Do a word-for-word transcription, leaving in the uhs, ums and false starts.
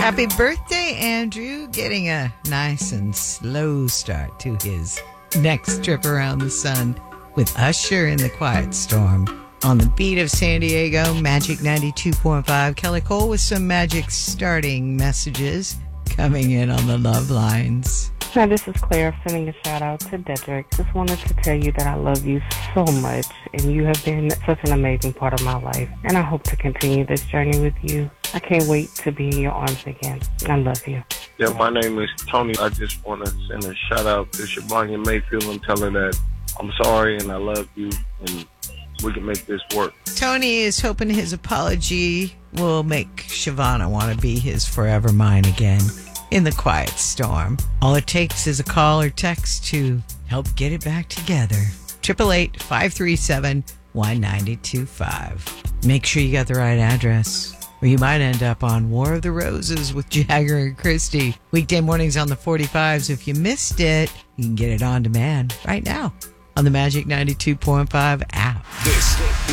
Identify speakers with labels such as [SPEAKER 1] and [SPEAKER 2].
[SPEAKER 1] Happy birthday, Andrew. Getting a nice and slow start to his next trip around the sun with Usher in the Quiet Storm. On the beat of San Diego, Magic ninety-two point five. Kelly Cole with some Magic starting messages coming in on the love lines.
[SPEAKER 2] Hi, this is Claire sending a shout out to Dedrick. Just wanted to tell you that I love you so much and you have been such an amazing part of my life. And I hope to continue this journey with you. I can't wait to be in your arms again. I love you.
[SPEAKER 3] Yeah, my name is Tony. I just want to send a shout out to Shabanya Mayfield and tell her that I'm sorry and I love you and we can make this work.
[SPEAKER 1] Tony is hoping his apology will make Shavana want to be his forever mine again in the Quiet Storm. All it takes is a call or text to help get it back together. eight eight eight, five three seven, one nine two five. Make sure you got the right address, or you might end up on War of the Roses with Jagger and Christie. Weekday mornings on the forty-fives. If you missed it, you can get it on demand right now on the Magic ninety-two point five app.
[SPEAKER 4] This